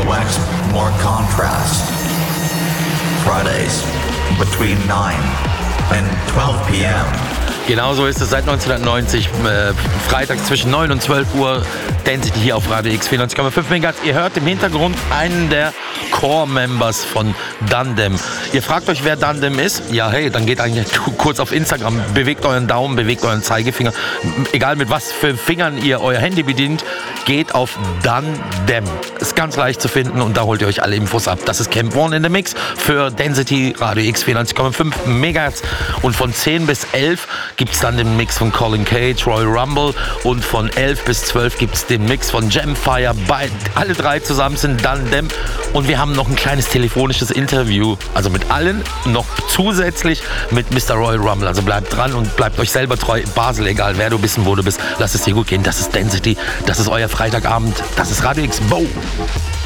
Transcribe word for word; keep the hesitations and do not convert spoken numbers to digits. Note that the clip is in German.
Wax, more contrast. Fridays between nine and twelve p.m. Genau so ist es seit neunzehnhundertneunzig, äh, freitags zwischen neun und zwölf Uhr, Density hier auf Radio X vierundneunzig Komma fünf Megahertz. Ihr hört im Hintergrund einen der Core-Members von Dundem. Ihr fragt euch, wer Dundem ist? Ja, hey, dann geht eigentlich kurz auf Instagram, bewegt euren Daumen, bewegt euren Zeigefinger. Egal mit was für Fingern ihr euer Handy bedient, geht auf Dundem. Ist ganz leicht zu finden und da holt ihr euch alle Infos ab. Das ist Camp One in the Mix für Density, Radio X vierundneunzig Komma fünf Megahertz. Und von zehn bis elf gibt es dann den Mix von Colin Cage, Royal Rumble, und von elf bis zwölf gibt es den Mix von Gemfire. Bei, alle drei zusammen sind Dundem und wir haben noch ein kleines telefonisches Interview, also mit allen, noch zusätzlich mit Mister Royal Rumble. Also bleibt dran und bleibt euch selber treu. Basel, egal wer du bist und wo du bist, lasst es dir gut gehen. Das ist Density, das ist euer Freitagabend, das ist Radio X. Bo!